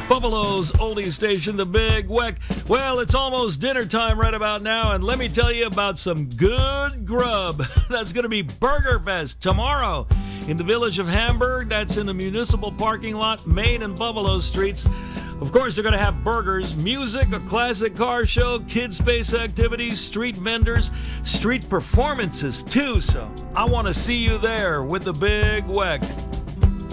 Buffalo's oldie station, the Big Weck. Well, it's almost dinner time right about now, and let me tell you about some good grub. That's going to be Burger Fest tomorrow in the village of Hamburg. That's in the municipal parking lot, Main and Buffalo Streets. Of course, they're going to have burgers, music, a classic car show, kids space activities, street vendors, street performances too. So I want to see you there with the Big Weck.